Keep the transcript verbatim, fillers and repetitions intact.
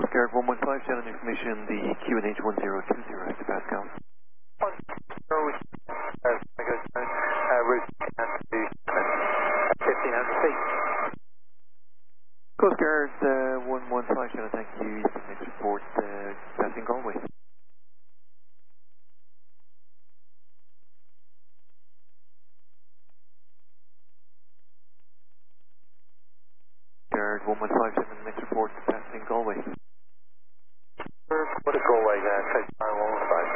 Coast Guard one one five seven information, the Q N H one zero two zero to Pascal. one zero, uh, uh, route to fifteen hundred feet. Coast Guard uh, one one five seven, thank you. Next report, uh, passing Galway. Guard one one five seven, next report, passing Galway. What is Galway, uh, take nine one one five?